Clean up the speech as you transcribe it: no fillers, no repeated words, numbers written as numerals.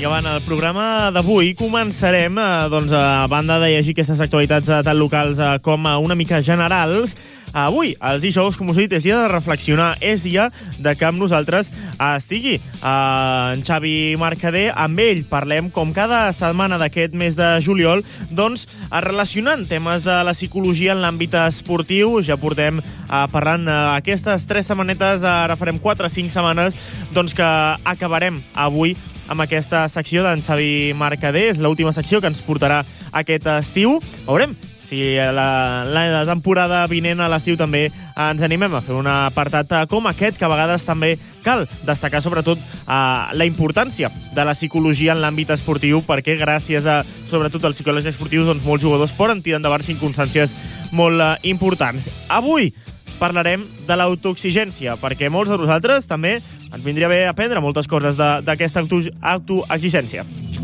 Vinga, va, en el programa d'avui començarem, a banda de llegir aquestes actualitats tant locals com una mica generals. Avui, els dijous, com us he dit, és dia de reflexionar, és dia de que amb nosaltres estigui en Xavi Mercader. Amb ell parlem, com cada setmana d'aquest mes de juliol, doncs, relacionant temes de la psicologia en l'àmbit esportiu. Ja portem parlant aquestes 3 setmanetes, ara farem 4 o 5 setmanes, doncs que acabarem avui amb aquesta secció d'en Xavi Mercader. És l'última secció que ens portarà aquest estiu. Veurem si la temporada vinent a l'estiu també ens animem a fer un apartat com aquest, que a vegades també cal destacar sobretot la importància de la psicologia en l'àmbit esportiu, perquè gràcies a, sobretot als psicòlegs esportius, doncs molts jugadors poden tirar endavant circumstàncies molt importants. Avui parlarem de l'autoexigència, perquè molts de nosaltres també ens vindria bé aprendre moltes coses d'aquesta autoexigència.